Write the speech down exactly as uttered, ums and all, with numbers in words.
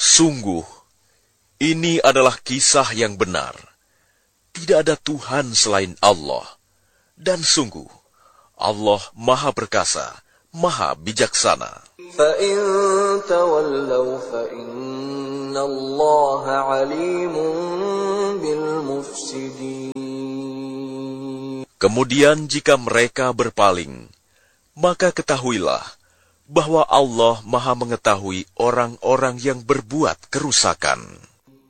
Sungguh, ini adalah kisah yang benar. Tidak ada Tuhan selain Allah. Dan sungguh, Allah Maha Perkasa, Maha Bijaksana. فَإِن تَوَلَّوْا فَإِنَّ اللَّهَ عَلِيمٌ بِالْمُفْسِدِينَ. Kemudian jika mereka berpaling, maka ketahuilah bahwa Allah Maha mengetahui orang-orang yang berbuat kerusakan.